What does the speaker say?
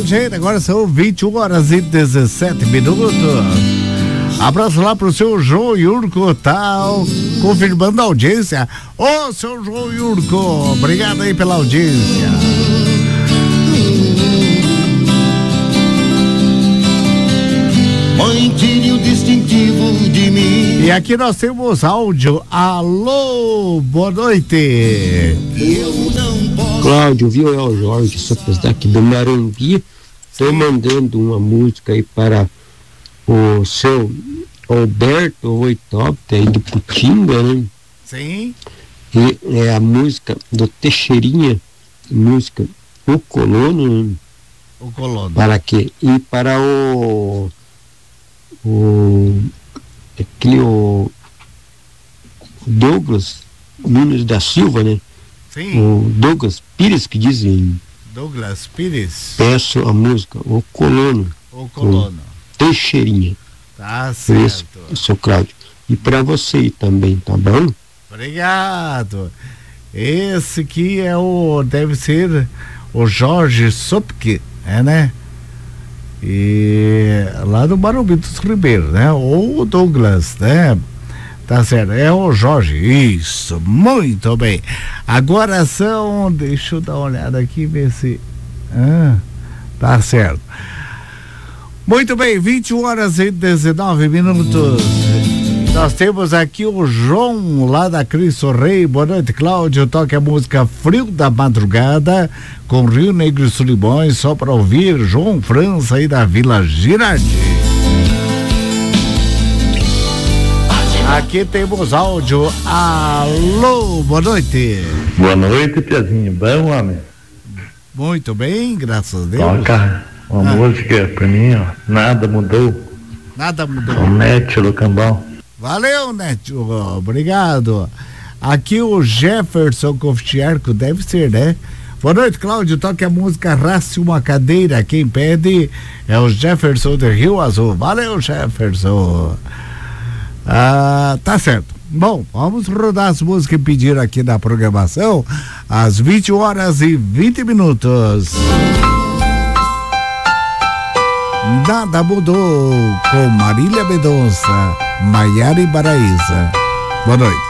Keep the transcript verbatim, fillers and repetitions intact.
gente, agora são vinte e uma horas e dezessete minutos. Abraço lá pro seu João Yurko, tá confirmando a audiência. Ô, seu João Yurko, obrigado aí pela audiência. Mãe, tire o distintivo de mim. E aqui nós temos áudio. Alô, boa noite. Eu não posso. Cláudio, viu? É o Jorge Sopes daqui do Marangui. Estou mandando uma música aí para o seu Alberto Oitop, aí do Putinga, né? Sim. E é a música do Teixeirinha, música O Colono, né? O Colono. Para quê? E para o o aquele o Douglas Nunes da Silva, né? Sim. O Douglas Pires, que dizem. Douglas Pires. Peço a música O Colono. O Colono. Teixeirinha. Tá certo. Esse, seu Cláudio. E para você também, tá bom? Obrigado. Esse que é o, deve ser o Jorge Sopke, é, né? E lá do Barão Vitor Ribeiro, né? Ou o Douglas, né? Tá certo, é o Jorge, isso, muito bem. Agora são, deixa eu dar uma olhada aqui, ver se, ah, tá certo. Muito bem, vinte e uma horas e dezenove minutos. Nós temos aqui o João, lá da Cristo Rei. Boa noite, Cláudio. Toca a música Frio da Madrugada, com Rio Negro e Solimões, só para ouvir. João França, aí da Vila Girardi. Aqui temos áudio. Alô, boa noite. Boa noite, Piazinho. Bom, homem? Muito bem, graças a Deus. Toca uma ah. música pra mim, ó. Nada mudou. Nada mudou. O Neto do Cambão. Valeu, Neto. Obrigado. Aqui o Jefferson Coftiarco, deve ser, né? Boa noite, Cláudio. Toque a música Race uma Cadeira. Quem pede é o Jefferson de Rio Azul. Valeu, Jefferson. Ah, tá certo. Bom, vamos rodar as músicas que pediram aqui na programação às vinte horas e vinte minutos. Nada mudou com Marília Mendonça, Maiara e Baraísa. Boa noite.